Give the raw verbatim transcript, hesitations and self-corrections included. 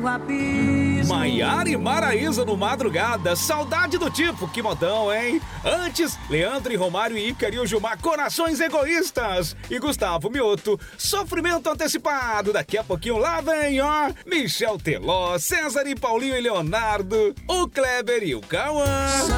no abismo. Maiara e Maraísa no Madrugada, saudade do tipo, que modão, hein? Antes, Leandro e Romário e Ícaro Gilmar, Corações Egoístas. E Gustavo Mioto, Sofrimento Antecipado. Daqui a pouquinho lá vem, ó, Michel Teló, César e Paulinho e Leonardo, o Kleber e o Cauã.